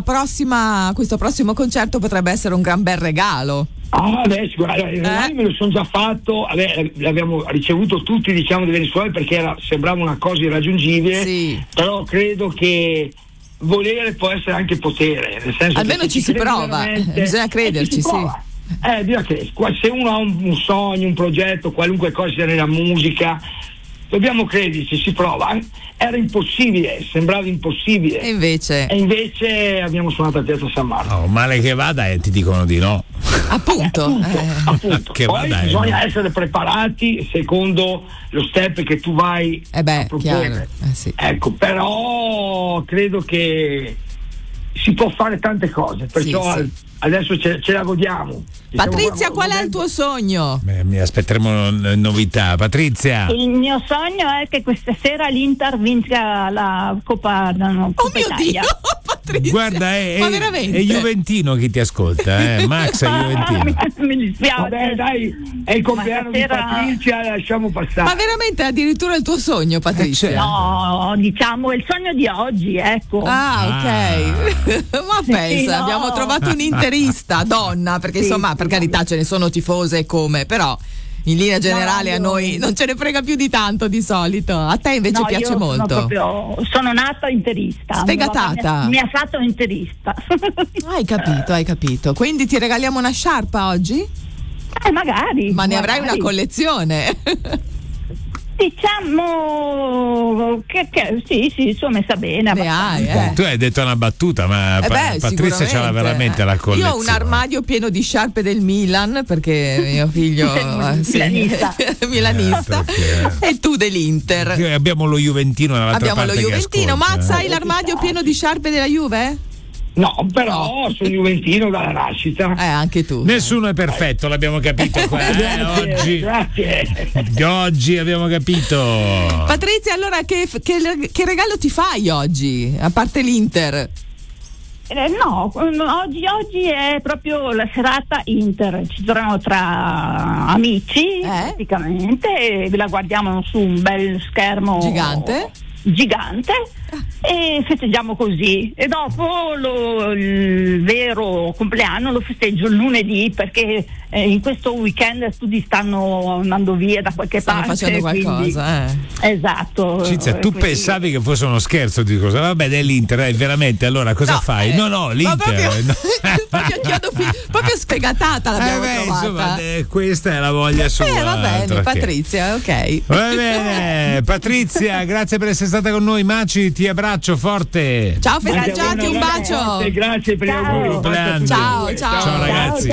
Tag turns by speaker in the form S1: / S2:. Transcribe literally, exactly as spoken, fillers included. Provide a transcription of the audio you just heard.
S1: prossima, questo prossimo concerto potrebbe essere un gran bel regalo.
S2: Ah, adesso guarda, i regali me lo sono già fatto, vabbè, l'abbiamo ricevuto tutti, diciamo, dei Venezuela, perché era, sembrava una cosa irraggiungibile,
S1: sì.
S2: Però credo che volere può essere anche potere, nel senso
S1: almeno
S2: che
S1: ci si prova, bisogna crederci, sì.
S2: Eh, bisogna che se uno ha un, un sogno, un progetto, qualunque cosa sia nella musica, dobbiamo crederci, si prova. Era impossibile, sembrava impossibile.
S1: E invece?
S2: E invece abbiamo suonato a Piazza San Marco.
S3: Oh, male che vada e ti dicono di no.
S1: Appunto.
S2: Eh, appunto,
S1: eh.
S2: appunto.
S3: Che
S2: Poi
S3: vada,
S2: bisogna
S3: no.
S2: essere preparati secondo lo step che tu vai
S1: eh beh,
S2: a proporre.
S1: Eh sì.
S2: Ecco, però credo che si può fare tante cose, perciò
S1: sì, sì.
S2: adesso ce, ce la godiamo.
S1: Patrizia, qual è il tuo sogno?
S3: Beh, mi aspetteremo no- novità. Patrizia.
S4: Il mio sogno è che questa sera l'Inter vinca la Coppa, no, Coppa
S1: Oh mio
S4: Italia.
S1: Dio, Patrizia.
S3: Guarda, è,
S1: ma
S3: è,
S1: veramente?
S3: è Juventino chi ti ascolta, eh? Max è Juventino.
S4: Mi dispiace.
S2: Vabbè, dai, è il compleanno
S4: stasera...
S2: di Patrizia, lasciamo passare.
S1: Ma veramente è addirittura il tuo sogno, Patrizia?
S3: Eh,
S4: No, diciamo è il sogno di oggi, ecco.
S1: Ah, ok. Ma pensa,
S4: no.
S1: abbiamo trovato un interista, donna, perché
S4: Sì,
S1: insomma, per carità ce ne sono tifose e come, però in linea generale
S4: No,
S1: a noi
S4: io-
S1: non ce ne frega più di tanto di solito. A te invece
S4: No,
S1: piace
S4: io
S1: molto.
S4: Sono, proprio, sono nata interista.
S1: Sfegatata.
S4: Mi ha, mi ha fatto interista.
S1: Hai capito, hai capito. Quindi ti regaliamo una sciarpa oggi?
S4: Eh, magari.
S1: Ma ne
S4: magari.
S1: avrai una collezione.
S4: Diciamo che, che sì, sì, sono messa bene.
S1: Ne hai, eh.
S3: Tu hai detto una battuta, ma
S1: Eh
S3: pa-
S1: beh,
S3: Patrizia ce l'ha veramente la collezione.
S1: Io ho un armadio pieno di sciarpe del Milan perché mio figlio eh, sì,
S4: Milanista.
S1: milanista
S3: Eh, perché-
S1: e tu dell'Inter.
S3: Che abbiamo lo Juventino dall'altra
S1: Abbiamo lo
S3: parte che
S1: Juventino.
S3: ascolta,
S1: Max,
S3: eh.
S1: hai l'armadio pieno di sciarpe della Juve?
S2: No, però sono Juventino dalla nascita.
S1: Eh, anche tu.
S3: Nessuno è perfetto, l'abbiamo capito qua, eh,
S2: Grazie,
S3: oggi.
S2: grazie.
S3: Di oggi abbiamo capito.
S1: Patrizia, allora che, che, che regalo ti fai oggi? A parte l'Inter?
S4: Eh, no, oggi, oggi è proprio la serata Inter, ci troviamo tra amici
S1: Eh?
S4: praticamente, e la guardiamo su un bel schermo
S1: Gigante?
S4: gigante e festeggiamo così, e dopo lo, il vero compleanno lo festeggio il lunedì, perché eh, in questo weekend studi stanno andando via da qualche
S1: Stanno
S4: parte,
S1: facendo qualcosa,
S4: quindi,
S1: eh.
S4: esatto.
S3: Cizia, tu
S4: Quindi-
S3: pensavi che fosse uno scherzo di cosa? Vabbè, dell'Inter, eh, veramente, allora cosa
S1: No,
S3: fai?
S1: eh,
S3: No, no,
S1: ma
S3: l'Inter.
S1: proprio,
S3: no.
S1: proprio, chiodo fi- proprio sfegatata l'abbiamo
S3: Eh beh,
S1: trovata.
S3: insomma, eh, questa è la voglia sua.
S1: Eh, va bene,
S3: altro che.
S1: Patrizia, ok.
S3: Va bene, Patrizia, grazie per essere stata con noi. Maci, ti abbraccio forte.
S1: Ciao festeggiati, un bacio.
S2: Grazie per gli
S4: Ciao.
S2: auguri.
S3: Compleanno.
S1: Ciao, ciao.
S3: Ciao ragazzi.